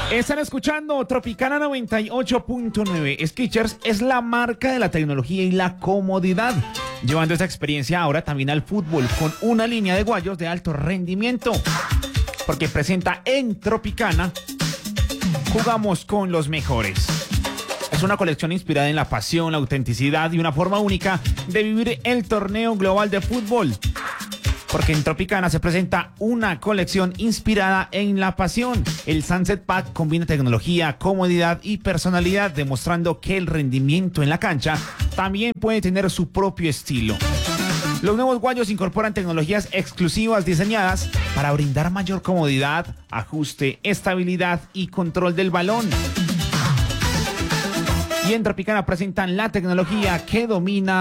Están escuchando Tropicana 98.9. Skechers es la marca de la tecnología y la comodidad, llevando esta experiencia ahora también al fútbol con una línea de guayos de alto rendimiento. Porque presenta en Tropicana, jugamos con los mejores. Es una colección inspirada en la pasión, la autenticidad y una forma única de vivir el torneo global de fútbol. Porque en Tropicana se presenta una colección inspirada en la pasión. El Sunset Pack combina tecnología, comodidad y personalidad, demostrando que el rendimiento en la cancha también puede tener su propio estilo. Los nuevos guayos incorporan tecnologías exclusivas diseñadas para brindar mayor comodidad, ajuste, estabilidad y control del balón. Y en Tropicana presentan la tecnología que domina